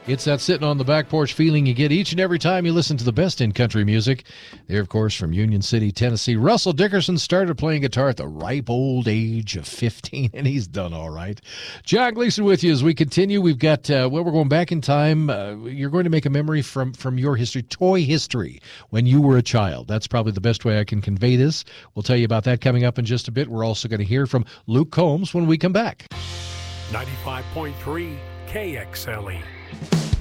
It's that sitting on the back porch feeling you get each and every time you listen to the best in country music. They're, of course, from Union City, Tennessee. Russell Dickerson started playing guitar at the ripe old age of 15, and he's done all right. John Gleason with you as we continue. We've got, we're going back in time. You're going to make a memory from your history, toy history, when you were a child. That's probably the best way I can convey this. We'll tell you about that coming up in just a bit. We're also going to hear from Luke Combs when we come back. 95.3 KXLE.